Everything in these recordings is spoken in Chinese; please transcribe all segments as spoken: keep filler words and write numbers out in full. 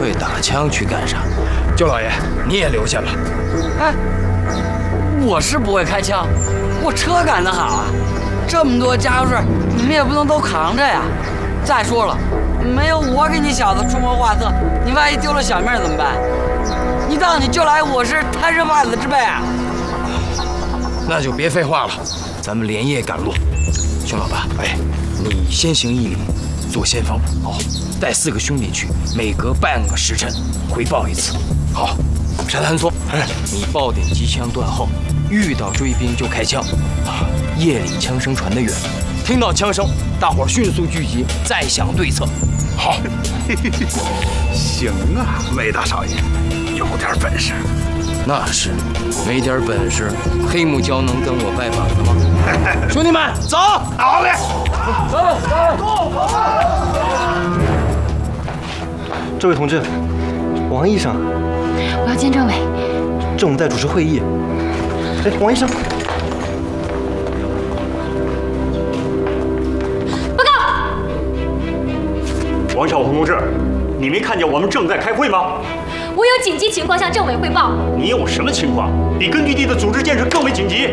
会打枪去干啥？舅老爷，你也留下吧。 哎，我是不会开枪，我车赶得好啊。这么多家伙事，你们也不能都扛着呀。再说了，没有我给你小子出谋划策，你万一丢了小命怎么办？你当你就来我是贪生怕死之辈啊？ 那就别废话了，咱们连夜赶路。熊老八，哎，你先行一礼，做先锋。好，带四个兄弟去，每隔半个时辰回报一次。好，沙滩梭，哎，你抱顶机枪断后，遇到追兵就开枪。啊，夜里枪声传得远，听到枪声，大伙儿迅速聚集，再想对策。好， 行啊，魏大少爷，有点本事。 那是，没点本事，黑木胶能跟我拜把子吗？兄弟们，走！ 好嘞， 走走走！这位同志，王医生， 我要见政委。 政委在主持会议。哎，王医生。 报告。 王小红同志，你没看见我们正在开会吗？ 我有紧急情况向政委汇报。 你有什么情况？比根据地的组织建设更为紧急。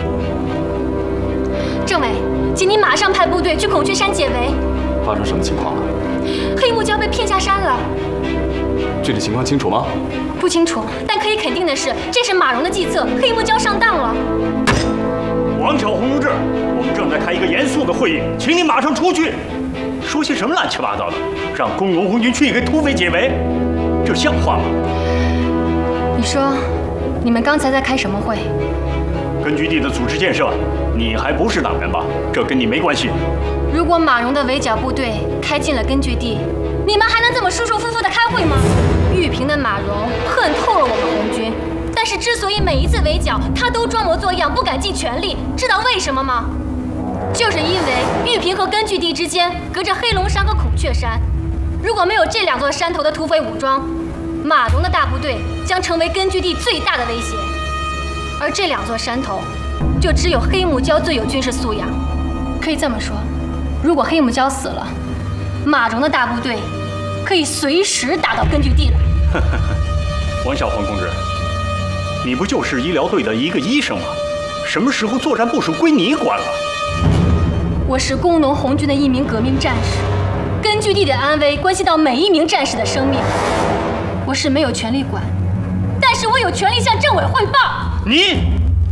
政委，请您马上派部队去孔雀山解围。 发生什么情况了？ 黑木胶被骗下山了。 具体情况清楚吗？ 不清楚，但可以肯定的是，这是马蓉的计策，黑木胶上当了。 王小红同志，我们正在开一个严肃的会议，请你马上出去。说些什么乱七八糟的？让工农红军去给土匪解围？这像话吗？ 你说，你们刚才在开什么会？ 根据地的组织建设，你还不是党员吧？这跟你没关系。 如果马蓉的围剿部队开进了根据地，你们还能这么舒舒服服的开会吗？玉屏的马蓉恨透了我们红军，但是之所以每一次围剿他都装模作样，不敢尽全力，知道为什么吗？就是因为玉屏和根据地之间隔着黑龙山和孔雀山。如果没有这两座山头的土匪武装，马蓉的大部队将成为根据地最大的威胁。而这两座山头，就只有黑木胶最有军事素养。可以这么说，如果黑木胶死了，马蓉的大部队可以随时打到根据地来。 王小黄同志，你不就是医疗队的一个医生吗？什么时候作战部署归你管了？ 我是工农红军的一名革命战士。根据地的安危关系到每一名战士的生命，我是没有权利管，但是我有权利向政委汇报。 你，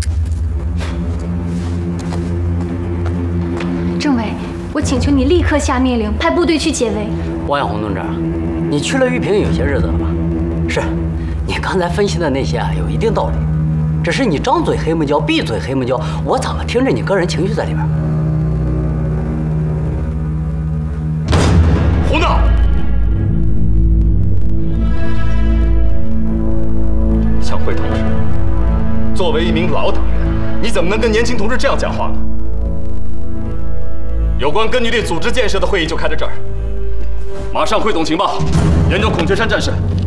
政委，我请求你立刻下命令，派部队去解围。 王小红同志，你去了玉屏有些日子了吧？是，你刚才分析的那些啊，有一定道理，只是你张嘴黑木胶，闭嘴黑木胶，我怎么听着你个人情绪在里边？ 胡闹！向辉同志，作为一名老党员，你怎么能跟年轻同志这样讲话呢？有关根据地组织建设的会议就开在这儿，马上汇总情报，研究孔雀山战事，